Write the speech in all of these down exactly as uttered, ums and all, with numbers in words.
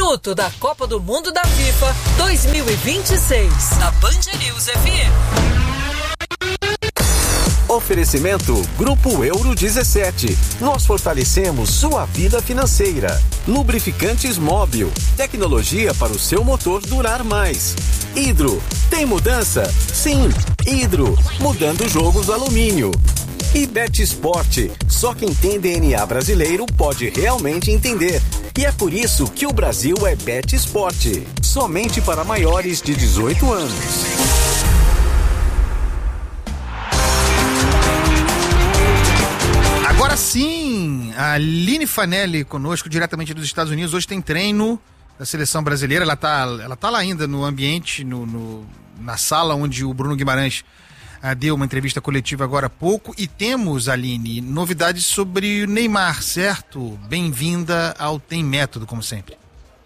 minuto da Copa do Mundo da FIFA dois mil e vinte e seis, na Band News F M. Oferecimento Grupo Euro dezessete. Nós fortalecemos sua vida financeira. Lubrificantes Móbil. Tecnologia para o seu motor durar mais. Hidro. Tem mudança? Sim. Hidro. Mudando jogos do alumínio. E Bet Sport. Só quem tem D N A brasileiro pode realmente entender. E é por isso que o Brasil é Bet Sport. Somente para maiores de dezoito anos. Agora sim, a Aline Fanelli conosco, diretamente dos Estados Unidos. Hoje tem treino da seleção brasileira. Ela tá, ela tá lá ainda no ambiente, no, no, na sala onde o Bruno Guimarães ah, deu uma entrevista coletiva agora há pouco. E temos, Aline, novidades sobre o Neymar, certo? Bem-vinda ao Tem Método, como sempre.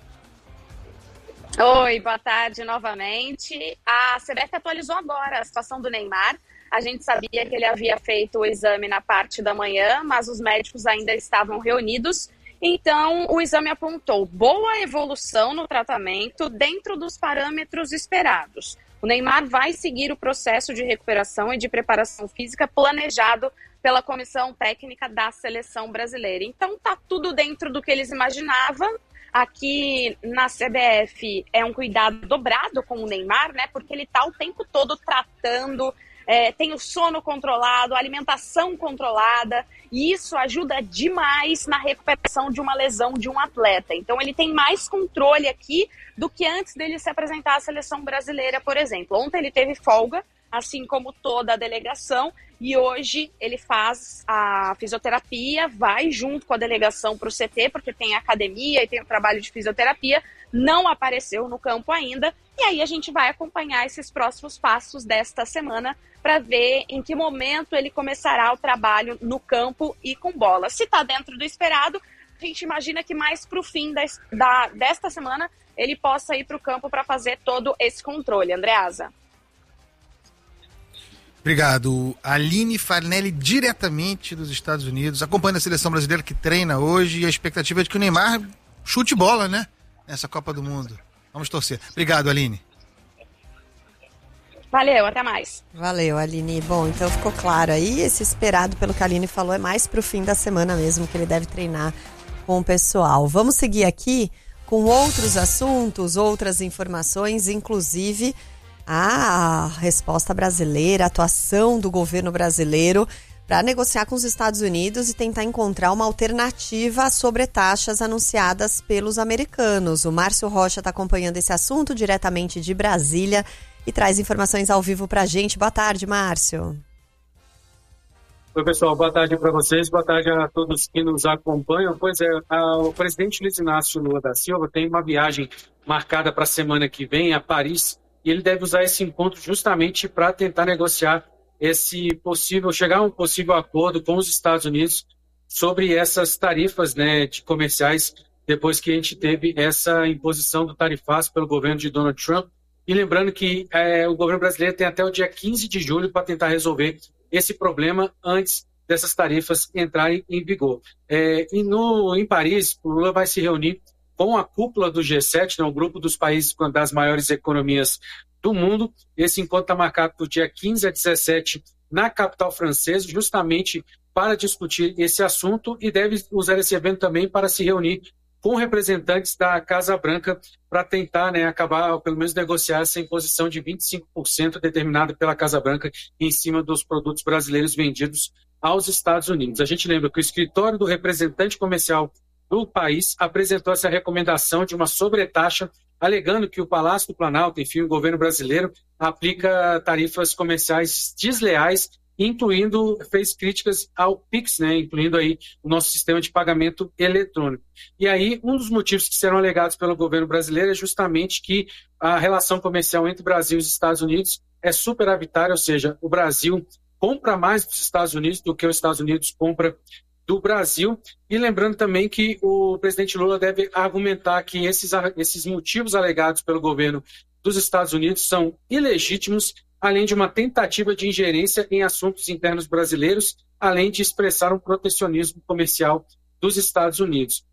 Oi, boa tarde novamente. A C B F atualizou agora a situação do Neymar. A gente sabia que ele havia feito o exame na parte da manhã, mas os médicos ainda estavam reunidos. Então, o exame apontou boa evolução no tratamento dentro dos parâmetros esperados. O Neymar vai seguir o processo de recuperação e de preparação física planejado pela comissão técnica da seleção brasileira. Então, tá tudo dentro do que eles imaginavam. Aqui na C B F é um cuidado dobrado com o Neymar, né? Porque ele tá o tempo todo tratando. É, tem o sono controlado, a alimentação controlada, e isso ajuda demais na recuperação de uma lesão de um atleta. Então ele tem mais controle aqui do que antes dele se apresentar à seleção brasileira, por exemplo. Ontem ele teve folga, assim como toda a delegação, e hoje ele faz a fisioterapia, vai junto com a delegação para o C T, porque tem a academia e tem o trabalho de fisioterapia, não apareceu no campo ainda, e aí a gente vai acompanhar esses próximos passos desta semana para ver em que momento ele começará o trabalho no campo e com bola. Se está dentro do esperado, a gente imagina que mais para o fim da, da, desta semana ele possa ir para o campo para fazer todo esse controle. Andreasa. Obrigado. Aline Fanelli, diretamente dos Estados Unidos, acompanhando a seleção brasileira que treina hoje, e a expectativa é de que o Neymar chute bola, né? Nessa Copa do Mundo. Vamos torcer. Obrigado, Aline. Valeu, até mais. Valeu, Aline. Bom, então ficou claro aí, esse esperado pelo que a Aline falou é mais pro fim da semana mesmo, que ele deve treinar com o pessoal. Vamos seguir aqui com outros assuntos, outras informações, inclusive a resposta brasileira, a atuação do governo brasileiro para negociar com os Estados Unidos e tentar encontrar uma alternativa às sobretaxas anunciadas pelos americanos. O Márcio Rocha está acompanhando esse assunto diretamente de Brasília e traz informações ao vivo para a gente. Boa tarde, Márcio. Oi, pessoal. Boa tarde para vocês. Boa tarde a todos que nos acompanham. Pois é, a, o presidente Luiz Inácio Lula da Silva tem uma viagem marcada para a semana que vem a Paris, e ele deve usar esse encontro justamente para tentar negociar esse possível, chegar a um possível acordo com os Estados Unidos sobre essas tarifas, né, de comerciais, depois que a gente teve essa imposição do tarifaço pelo governo de Donald Trump. E lembrando que é, o governo brasileiro tem até o dia quinze de julho para tentar resolver esse problema antes dessas tarifas entrarem em vigor. É, e no, em Paris, o Lula vai se reunir com a cúpula do G sete, né, o grupo dos países das maiores economias do mundo. Esse encontro está marcado do dia quinze a dezessete na capital francesa, justamente para discutir esse assunto, e deve usar esse evento também para se reunir com representantes da Casa Branca para tentar, né, acabar, ou pelo menos negociar essa imposição de vinte e cinco por cento determinada pela Casa Branca em cima dos produtos brasileiros vendidos aos Estados Unidos. A gente lembra que o escritório do representante comercial do país apresentou essa recomendação de uma sobretaxa, alegando que o Palácio do Planalto, enfim, o governo brasileiro, aplica tarifas comerciais desleais, incluindo, fez críticas ao Pix, né, incluindo aí o nosso sistema de pagamento eletrônico. E aí, um dos motivos que serão alegados pelo governo brasileiro é justamente que a relação comercial entre Brasil e os Estados Unidos é superavitária, ou seja, o Brasil compra mais dos Estados Unidos do que os Estados Unidos compra do Brasil. E lembrando também que o presidente Lula deve argumentar que esses, esses motivos alegados pelo governo dos Estados Unidos são ilegítimos, além de uma tentativa de ingerência em assuntos internos brasileiros, além de expressar um protecionismo comercial dos Estados Unidos.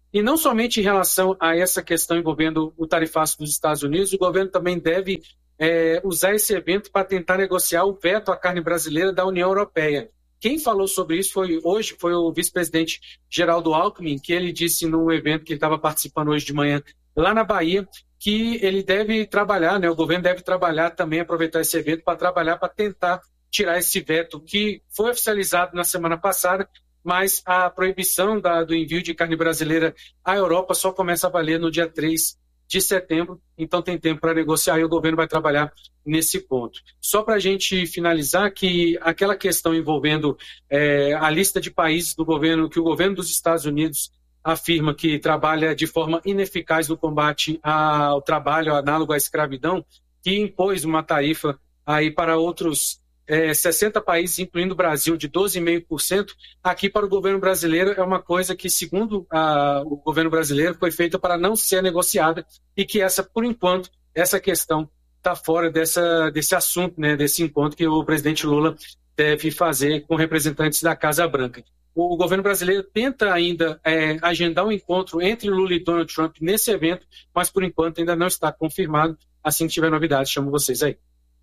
E não somente em relação a essa questão envolvendo o tarifaço dos Estados Unidos, o governo também deve é, usar esse evento para tentar negociar o veto à carne brasileira da União Europeia. Quem falou sobre isso foi hoje foi o vice-presidente Geraldo Alckmin, que ele disse num evento que ele estava participando hoje de manhã lá na Bahia, que ele deve trabalhar, né, o governo deve trabalhar também, aproveitar esse evento para trabalhar para tentar tirar esse veto que foi oficializado na semana passada, mas a proibição da, do envio de carne brasileira à Europa só começa a valer no dia três de setembro, então tem tempo para negociar e o governo vai trabalhar nesse ponto. Só para a gente finalizar, que aquela questão envolvendo é, a lista de países do governo, que o governo dos Estados Unidos afirma que trabalha de forma ineficaz no combate ao trabalho análogo à escravidão, que impôs uma tarifa aí para outros É, sessenta países, incluindo o Brasil, de doze vírgula cinco por cento, aqui para o governo brasileiro é uma coisa que, segundo a, o governo brasileiro, foi feita para não ser negociada e que essa, por enquanto, essa questão está fora dessa, desse assunto, né, desse encontro que o presidente Lula deve fazer com representantes da Casa Branca. O, o governo brasileiro tenta ainda é, agendar um encontro entre Lula e Donald Trump nesse evento, mas, por enquanto, ainda não está confirmado. Assim que tiver novidades, chamo vocês aí.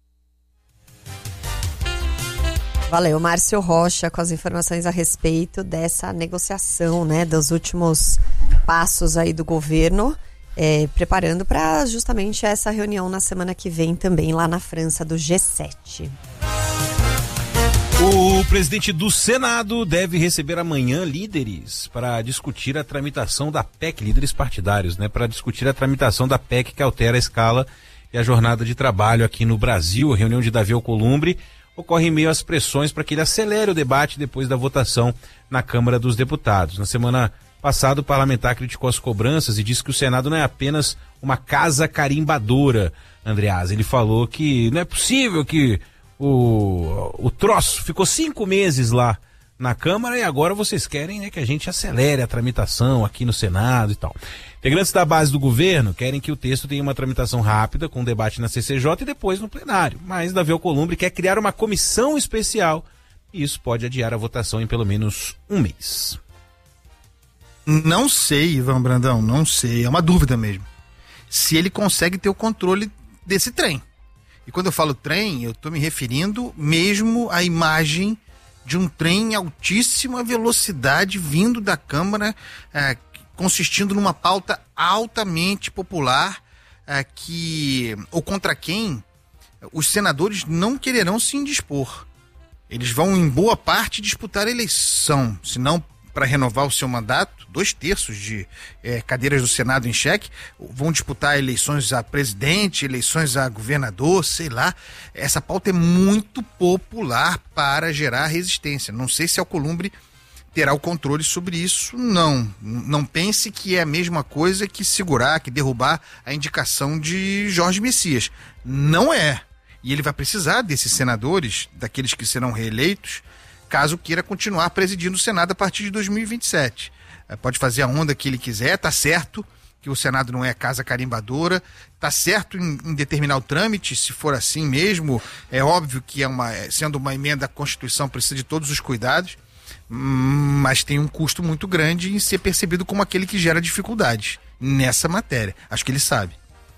Valeu, Márcio Rocha, com as informações a respeito dessa negociação, né, dos últimos passos aí do governo, é, preparando para justamente essa reunião na semana que vem também lá na França do G sete. O presidente do Senado deve receber amanhã líderes para discutir a tramitação da P E C, líderes partidários, né, para discutir a tramitação da P E C que altera a escala e a jornada de trabalho aqui no Brasil. A reunião de Davi Alcolumbre ocorre em meio às pressões para que ele acelere o debate depois da votação na Câmara dos Deputados. Na semana passada, o parlamentar criticou as cobranças e disse que o Senado não é apenas uma casa carimbadora, Andreasa. Ele falou que não é possível que o, o troço ficou cinco meses lá na Câmara e agora vocês querem, né, que a gente acelere a tramitação aqui no Senado e tal. Integrantes da base do governo querem que o texto tenha uma tramitação rápida, com debate na C C J e depois no plenário. Mas Davi Alcolumbre quer criar uma comissão especial e isso pode adiar a votação em pelo menos um mês. Não sei, Ivan Brandão, não sei. É uma dúvida mesmo. Se ele consegue ter o controle desse trem. E quando eu falo trem, eu estou me referindo mesmo à imagem de um trem em altíssima velocidade vindo da Câmara, é, consistindo numa pauta altamente popular, é, que, ou contra quem os senadores não quererão se indispor. Eles vão, em boa parte, disputar a eleição, se não para renovar o seu mandato, dois terços de é, cadeiras do Senado em xeque, vão disputar eleições a presidente, eleições a governador, sei lá. Essa pauta é muito popular para gerar resistência. Não sei se Alcolumbre terá o controle sobre isso, não. Não pense que é a mesma coisa que segurar, que derrubar a indicação de Jorge Messias. Não é. E ele vai precisar desses senadores, daqueles que serão reeleitos, caso queira continuar presidindo o Senado a partir de dois mil e vinte e sete. Pode fazer a onda que ele quiser, tá certo que o Senado não é casa carimbadora, tá certo em, em determinar o trâmite, se for assim mesmo. É óbvio que é uma, sendo uma emenda à Constituição, precisa de todos os cuidados, mas tem um custo muito grande em ser percebido como aquele que gera dificuldades nessa matéria. Acho que ele sabe.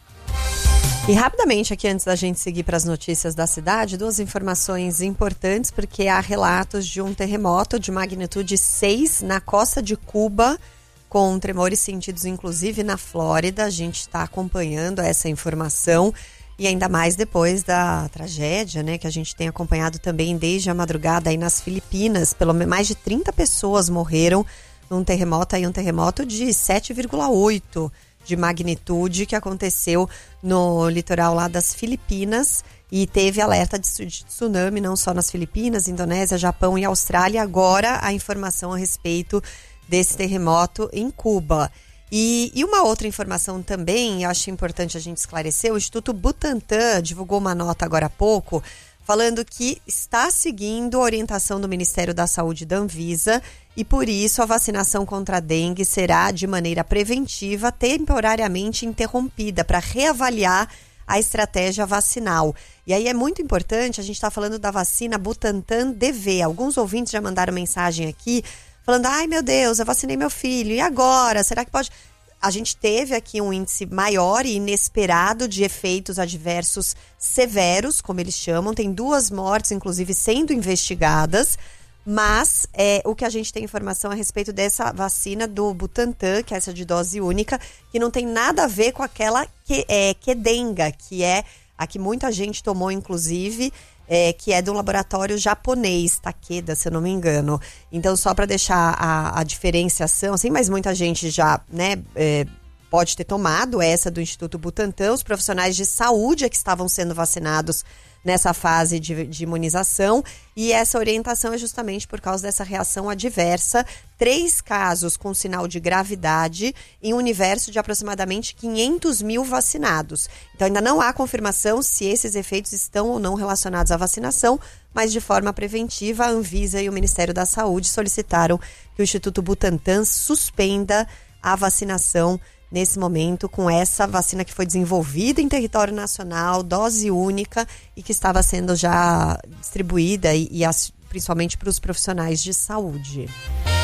E rapidamente aqui, antes da gente seguir para as notícias da cidade, duas informações importantes, porque há relatos de um terremoto de magnitude seis na costa de Cuba, com tremores sentidos inclusive na Flórida. A gente está acompanhando essa informação e ainda mais depois da tragédia, né, que a gente tem acompanhado também desde a madrugada aí nas Filipinas. Pelo menos mais de trinta pessoas morreram num terremoto aí, um terremoto de sete vírgula oito de magnitude que aconteceu no litoral lá das Filipinas e teve alerta de tsunami não só nas Filipinas, Indonésia, Japão e Austrália. Agora a informação a respeito desse terremoto em Cuba. E, e uma outra informação também, eu acho importante a gente esclarecer, o Instituto Butantan divulgou uma nota agora há pouco, falando que está seguindo a orientação do Ministério da Saúde da Anvisa e, por isso, a vacinação contra a dengue será, de maneira preventiva, temporariamente interrompida para reavaliar a estratégia vacinal. E aí é muito importante, a gente está falando da vacina Butantan D V. Alguns ouvintes já mandaram mensagem aqui falando, ai meu Deus, eu vacinei meu filho, e agora? Será que pode... A gente teve aqui um índice maior e inesperado de efeitos adversos severos, como eles chamam. Tem duas mortes, inclusive, sendo investigadas. Mas é, o que a gente tem informação a respeito dessa vacina do Butantan, que é essa de dose única, que não tem nada a ver com aquela que, é, Kedenga, que é a que muita gente tomou, inclusive, é, que é de um laboratório japonês, Takeda, se eu não me engano. Então, só para deixar a, a diferenciação, assim, mas muita gente já, né, é, pode ter tomado essa do Instituto Butantan. Os profissionais de saúde é que estavam sendo vacinados nessa fase de, de imunização, e essa orientação é justamente por causa dessa reação adversa. Três casos com sinal de gravidade em um universo de aproximadamente quinhentos mil vacinados. Então ainda não há confirmação se esses efeitos estão ou não relacionados à vacinação, mas de forma preventiva a Anvisa e o Ministério da Saúde solicitaram que o Instituto Butantan suspenda a vacinação nesse momento, com essa vacina que foi desenvolvida em território nacional, dose única, e que estava sendo já distribuída, e, e as, principalmente para os profissionais de saúde.